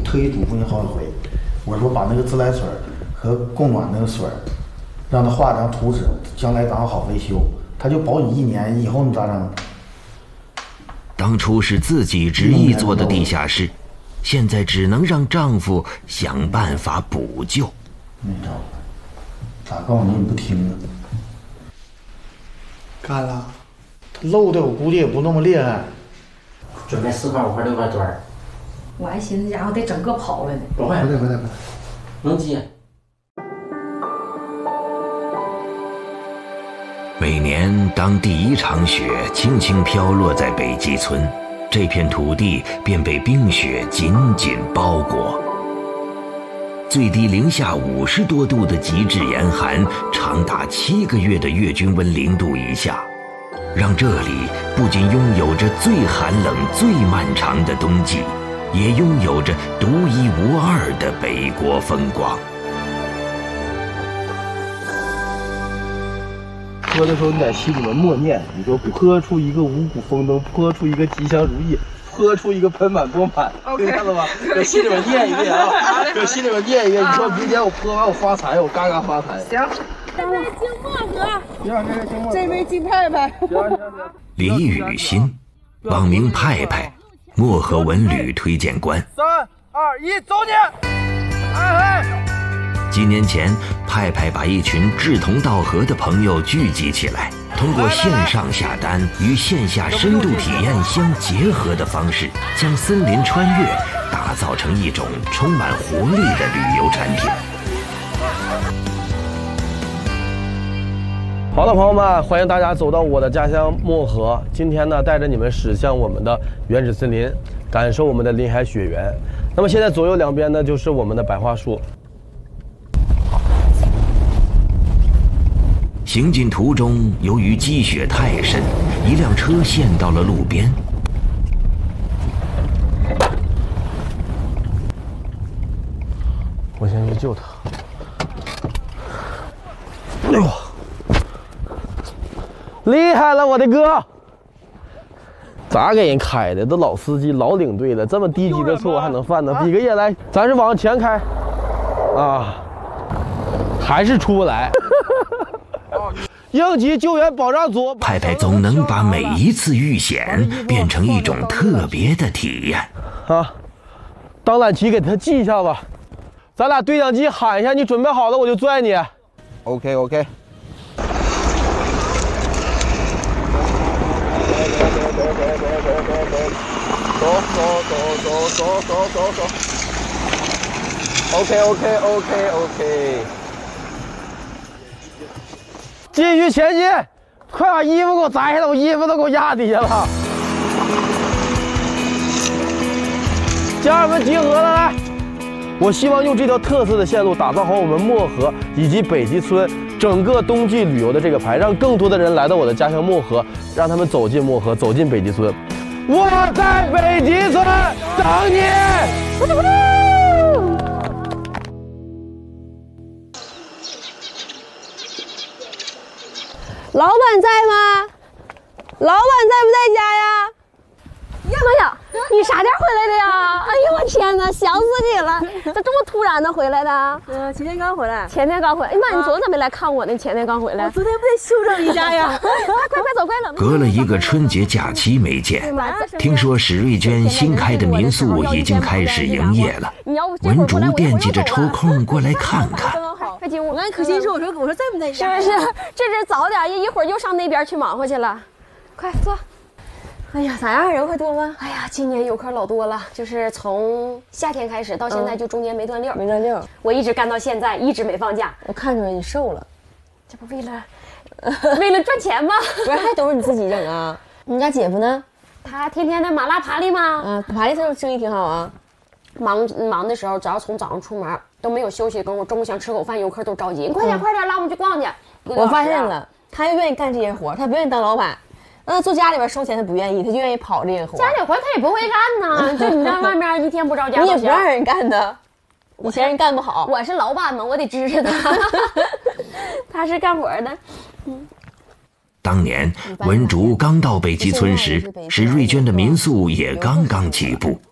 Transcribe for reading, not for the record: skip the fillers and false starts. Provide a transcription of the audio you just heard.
特意嘱咐你好几回，我说把那个自来水和供暖那个水，让他画张图纸，将来咱好维修。他就保你1年，以后你咋整？ 当初是自己执意做的地下室，现在只能让丈夫想办法补救。 没招，咋告诉你不听呢？干了，他漏的我估计也不那么厉害。 准备4块、5块、6块砖。 我还寻思家伙得整个刨了呢。 不会， 不对， 能接。 每年当第1场雪轻轻飘落在北极村，这片土地便被冰雪紧紧包裹。最低零下50多度的极致严寒，长达7个月的月均温0度以下，让这里不仅拥有着最寒冷、最漫长的冬季，也拥有着独一无二的北国风光。 喝的时候你在心里面默念，你说泼出一个五谷丰登，泼出一个吉祥如意，泼出一个盆满钵满，听见了吗？搁心里面念一遍啊，搁心里面念一遍。你说明天我泼完我发财，我嘎嘎发财。 行，这位敬墨哥，这位敬派派。 李雨欣，网名派派，漠河文旅推荐官。 3、2、1，走你！哎！ 几年前，派派把一群志同道合的朋友聚集起来，通过线上下单与线下深度体验相结合的方式，将森林穿越打造成一种充满活力的旅游产品。 好的，朋友们，欢迎大家走到我的家乡漠河。今天呢，带着你们驶向我们的原始森林，感受我们的林海雪原。那么现在左右两边呢，就是我们的白桦树。 行进途中，由于积雪太深，一辆车陷到了路边。 我先去救他。哎呦，厉害了，我的哥！咋给人开的？都老司机、老领队了，这么低级的错误还能犯呢？比个耶来，咱是往前开，啊，还是出不来。应急救援保障组， 派派总能把每一次遇险变成一种特别的体验啊！当缆旗给他系一下吧，咱俩对讲机喊一下，你准备好了我就拽你。OK。走。OK。继续前进，快把衣服给我摘下来，我衣服都给我压底下了。家人们集合了，来！我希望用这条特色的线路打造好我们漠河以及北极村整个冬季旅游的这个牌，让更多的人来到我的家乡漠河，让他们走进漠河，走进北极村。我在北极村等你。 老板在吗？老板在不在家呀？妈呀，你啥点回来的呀？哎呦我天哪，想死你了！咋这么突然的回来的？ 前天刚回来。 前天刚回来。哎妈，你昨天咋没来看我呢？前天刚回来。 我昨天不得休整一下呀？ 快走，快冷。 隔了一个春节假期没见，听说史瑞娟新开的民宿已经开始营业了。文竹惦记着抽空过来看看。 快进屋。 我刚才可心说，我说在不在家？ 是，这早点，一会儿又上那边去忙活去了。快坐。 哎呀，咋样？人会多吗？ 哎呀，今年游客老多了，就是从夏天开始到现在，就中间没断溜。 没断溜。 我一直干到现在，一直没放假。 我看出来你瘦了， 这不为了赚钱吗？ 不是，还都是你自己整啊？你家姐夫呢？ 他天天的麻辣爬犁吗？ 爬犁他生意挺好啊。 忙的时候，只要从早上出门都没有休息，跟我中午想吃口饭，游客都着急，你快点拉我们去逛去。 我发现了，他又愿意干这些活，他不愿意当老板。那坐家里边收钱他不愿意，他就愿意跑这个活。 家里活他也不会干呢，就你在外面一天不着家。 你也不让人干的，以前人干不好。 我是老板嘛，我得支持他。他是干活的。 当年文竹刚到北极村时，史瑞娟的民宿也刚刚起步。